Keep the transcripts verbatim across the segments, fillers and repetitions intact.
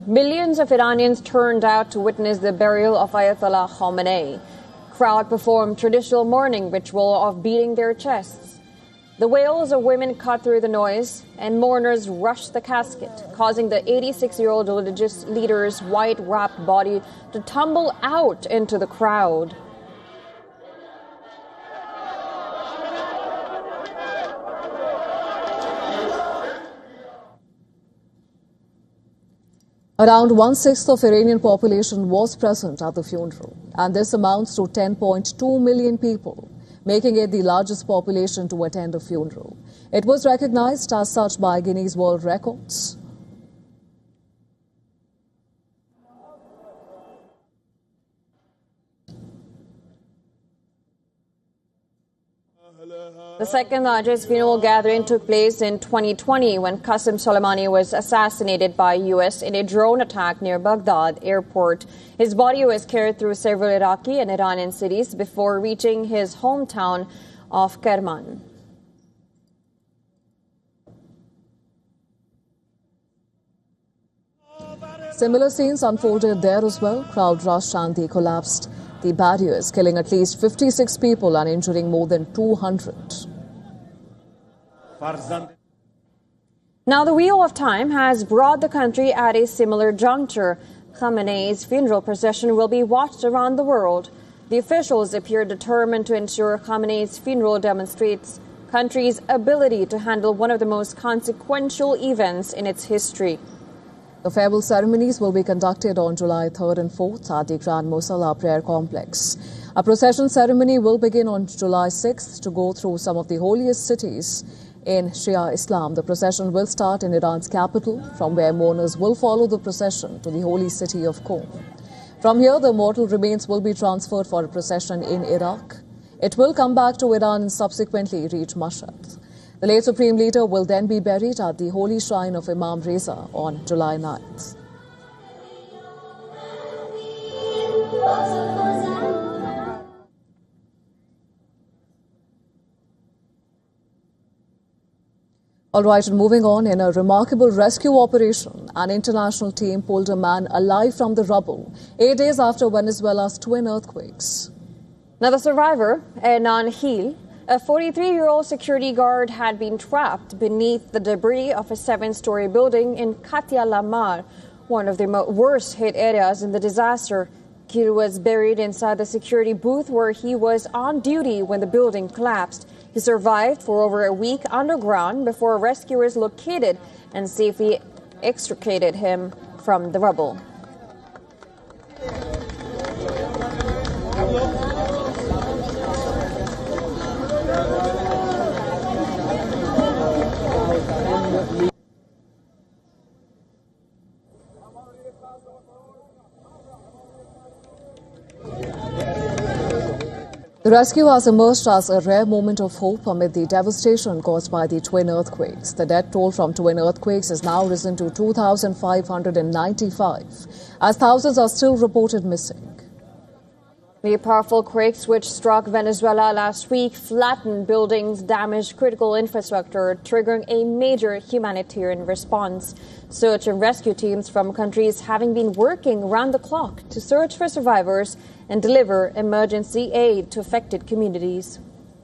Millions of Iranians turned out to witness the burial of Ayatollah Khamenei. Crowd performed traditional mourning ritual of beating their chests. The wails of women cut through the noise, and mourners rushed the casket, causing the eighty-six-year-old religious leader's white-wrapped body to tumble out into the crowd. Around one-sixth of Iranian population was present at the funeral, and this amounts to ten point two million people, making it the largest population to attend a funeral. It was recognized as such by Guinness World Records. The second largest funeral gathering took place in twenty twenty when Qasem Soleimani was assassinated by U S in a drone attack near Baghdad airport. His body was carried through several Iraqi and Iranian cities before reaching his hometown of Kerman. Similar scenes unfolded there as well. Crowd rushed and they collapsed the barriers, killing at least fifty-six people and injuring more than two hundred. Now the wheel of time has brought the country at a similar juncture. Khamenei's funeral procession will be watched around the world. The officials appear determined to ensure Khamenei's funeral demonstrates country's ability to handle one of the most consequential events in its history. The farewell ceremonies will be conducted on July third and fourth at the Grand Musalla Prayer Complex. A procession ceremony will begin on July sixth to go through some of the holiest cities in Shia Islam. The procession will start in Iran's capital, from where mourners will follow the procession to the holy city of Qom. From here, the mortal remains will be transferred for a procession in Iraq. It will come back to Iran and subsequently reach Mashhad. The late Supreme Leader will then be buried at the holy shrine of Imam Reza on July ninth. All right, and moving on, in a remarkable rescue operation, an international team pulled a man alive from the rubble eight days after Venezuela's twin earthquakes. Now the survivor, Hernan Gil, a forty-three-year-old security guard, had been trapped beneath the debris of a seven-story building in Katia La Mar, one of the worst hit areas in the disaster. Gil was buried inside the security booth where he was on duty when the building collapsed. He survived for over a week underground before rescuers located and safely extricated him from the rubble. The rescue has emerged as a rare moment of hope amid the devastation caused by the twin earthquakes. The death toll from twin earthquakes has now risen to two thousand five hundred ninety-five, as thousands are still reported missing. The powerful quakes which struck Venezuela last week flattened buildings, damaged critical infrastructure, triggering a major humanitarian response. Search and rescue teams from countries having been working around the clock to search for survivors and deliver emergency aid to affected communities.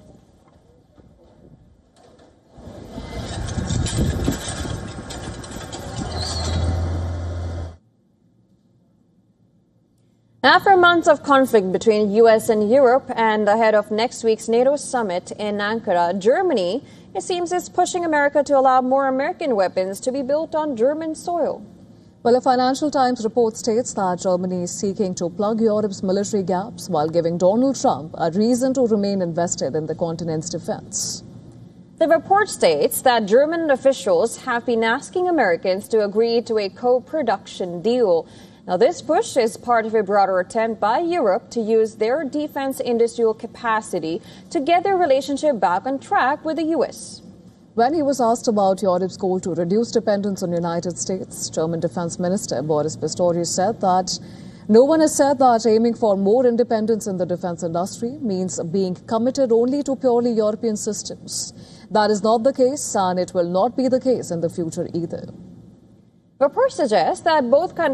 After months of conflict between U S and Europe and ahead of next week's NATO summit in Ankara, Germany, it seems, is pushing America to allow more American weapons to be built on German soil. Well, a Financial Times report states that Germany is seeking to plug Europe's military gaps while giving Donald Trump a reason to remain invested in the continent's defense. The report states that German officials have been asking Americans to agree to a co-production deal. Now, this push is part of a broader attempt by Europe to use their defense industrial capacity to get their relationship back on track with the U S. When he was asked about Europe's goal to reduce dependence on the United States, German Defense Minister Boris Pistorius said that no one has said that aiming for more independence in the defense industry means being committed only to purely European systems. That is not the case, and it will not be the case in the future either. Reports suggest that both countries